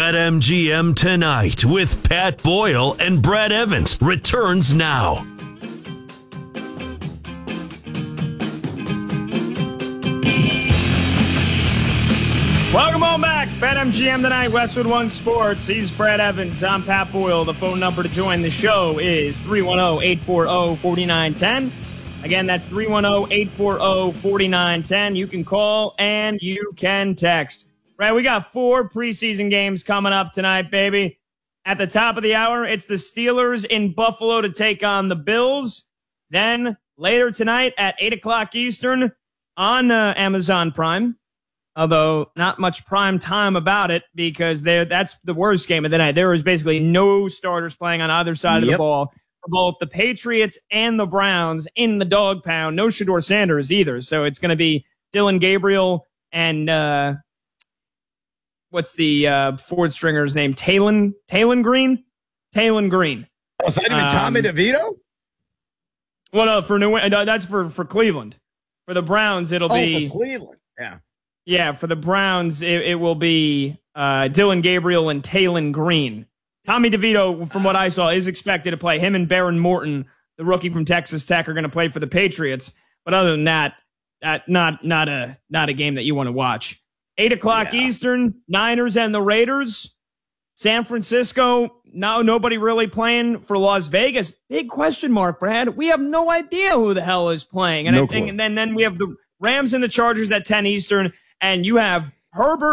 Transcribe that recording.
BetMGM Tonight with Pat Boyle and Brad Evans returns now. Welcome on back. BetMGM Tonight, Westwood One Sports. He's Brad Evans. I'm Pat Boyle. The phone number to join the show is 310-840-4910. Again, that's 310-840-4910. You can call and you can text. Brad, we got 4 preseason games coming up tonight, baby. At the top of the hour, it's the Steelers in Buffalo to take on the Bills. Then later tonight at 8 o'clock Eastern on Amazon Prime. Although not much prime time about it because that's the worst game of the night. There was basically no starters playing on either side of the ball for both the Patriots and the Browns in the dog pound. No Shedeur Sanders either. So it's going to be Dillon Gabriel and what's the fourth stringer's name? Talon Green? Talon Green. Was that even Tommy DeVito? Well, no, that's for Cleveland. For the Browns, it'll be for Cleveland. Yeah. Yeah, for the Browns, it will be Dillon Gabriel and Talon Green. Tommy DeVito, from what I saw, is expected to play. Him and Baron Morton, the rookie from Texas Tech, are going to play for the Patriots. But other than that, not a game that you want to watch. 8 o'clock Eastern, Niners and the Raiders. San Francisco, nobody really playing for Las Vegas. Big question mark, Brad. We have no idea who the hell is playing. And then we have the Rams and the Chargers at 10 Eastern. And you have Herbert